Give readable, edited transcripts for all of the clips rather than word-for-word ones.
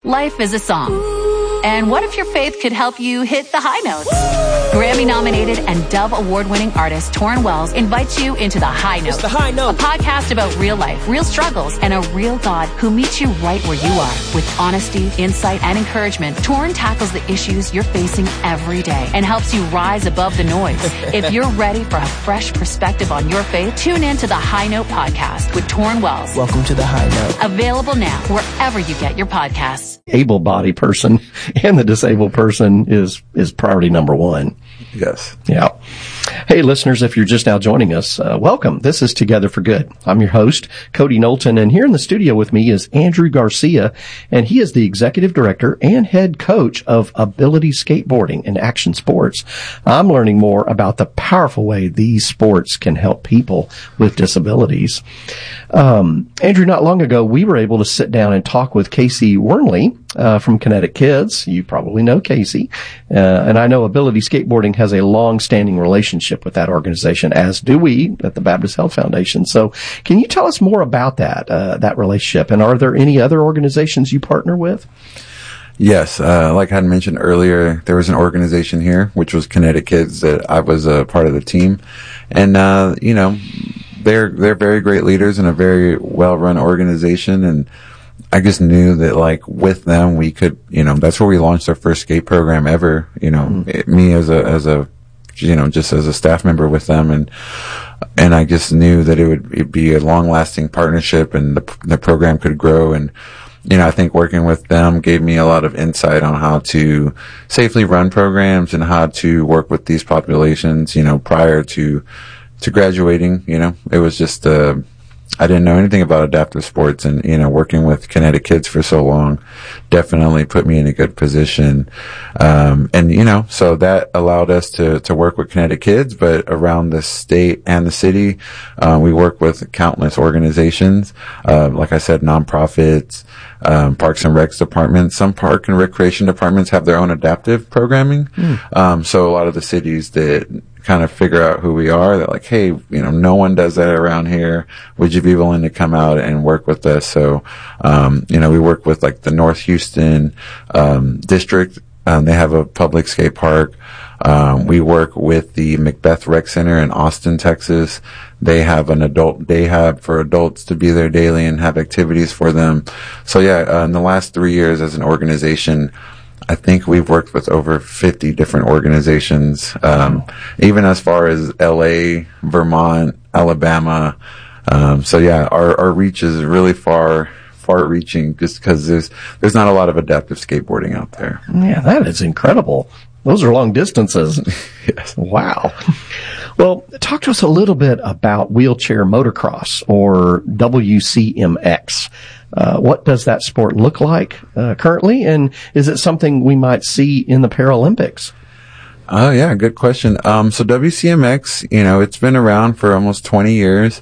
Life is a song. And what if your faith could help you hit the high notes? Grammy-nominated and Dove Award-winning artist Torrin Wells invites you into The High Note. It's The High Note. A podcast about real life, real struggles, and a real God who meets you right where you are. With honesty, insight, and encouragement, Torrin tackles the issues you're facing every day and helps you rise above the noise. If you're ready for a fresh perspective on your faith, tune in to The High Note podcast with Torrin Wells. Welcome to The High Note. Available now wherever you get your podcasts. Able-bodied person and the disabled person is priority number one. Yes. Yeah. Hey, listeners, if you're just now joining us, welcome. This is Together for Good. I'm your host, Cody Knowlton, and here in the studio with me is Andrew Garcia, and he is the executive director and head coach of Ability Skateboarding and Action Sports. I'm learning more about the powerful way these sports can help people with disabilities. Andrew, not long ago, we were able to sit down and talk with Casey Wernley from Kinetic Kids. You probably know Casey. And I know Ability Skateboarding has a long-standing relationship with that organization, as do we at the Baptist Health Foundation. So can you tell us more about that relationship? And are there any other organizations you partner with? Yes. Like I had mentioned earlier, there was an organization here, which was Kinetic Kids, that I was a part of the team. And, they're very great leaders and a very well-run organization. And I just knew that, like, with them, we could, that's where we launched our first skate program ever, me as a just as a staff member with them. And I just knew that it'd be a long lasting partnership and the program could grow. And, I think working with them gave me a lot of insight on how to safely run programs and how to work with these populations, prior to graduating. It was just, I didn't know anything about adaptive sports, and, working with Kinetic Kids for so long definitely put me in a good position. So that allowed us to work with Kinetic Kids, but around the state and the city, we work with countless organizations, like I said, nonprofits, parks and recs departments. Some park and recreation departments have their own adaptive programming. So a lot of the cities that kind of figure out who we are, they're like, hey, no one does that around here. Would you be willing to come out and work with us? So, we work with like the North Houston, district. They have a public skate park. We work with the Macbeth Rec Center in Austin, Texas. They have an adult day hub for adults to be there daily and have activities for them. So in the last 3 years as an organization, I think we've worked with over 50 different organizations, even as far as LA, Vermont, Alabama. Our reach is really far reaching, just because there's not a lot of adaptive skateboarding out there. Yeah, that is incredible. Those are long distances. Yes. Wow. Well, talk to us a little bit about wheelchair motocross, or WCMX. What does that sport look like currently, and is it something we might see in the Paralympics? Oh, yeah, good question. So WCMX, it's been around for almost 20 years.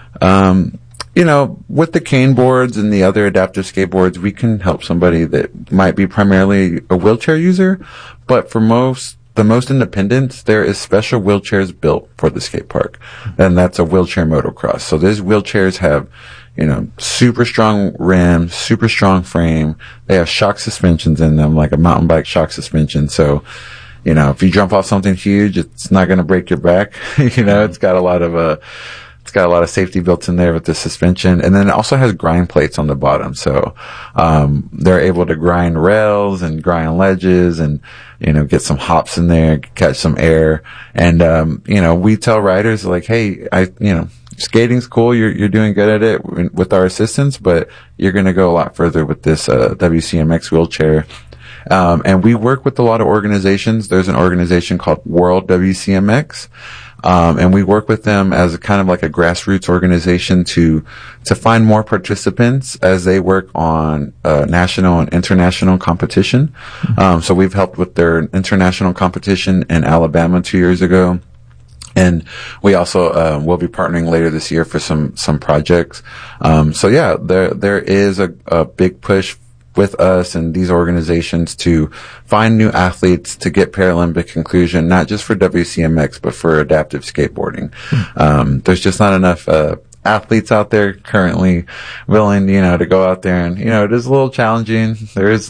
With the cane boards and the other adaptive skateboards, we can help somebody that might be primarily a wheelchair user, but for the most independents, there is special wheelchairs built for the skate park, and that's a wheelchair motocross. So these wheelchairs have, super strong rims, super strong frame. They have shock suspensions in them, like a mountain bike shock suspension. So, if you jump off something huge, it's not going to break your back. It's got a lot of safety built in there with the suspension. And then it also has grind plates on the bottom. So, they're able to grind rails and grind ledges and, get some hops in there, catch some air. And, we tell riders like, hey, skating's cool. You're doing good at it with our assistance, but you're going to go a lot further with this, WCMX wheelchair. And we work with a lot of organizations. There's an organization called World WCMX. And we work with them as a kind of like a grassroots organization to find more participants as they work on national and international competition. So we've helped with their international competition in Alabama 2 years ago. And we also will be partnering later this year for some projects. There is a big push with us and these organizations to find new athletes to get Paralympic inclusion, not just for WCMX, but for adaptive skateboarding. There's just not enough athletes out there currently willing, to go out there and, it is a little challenging. There is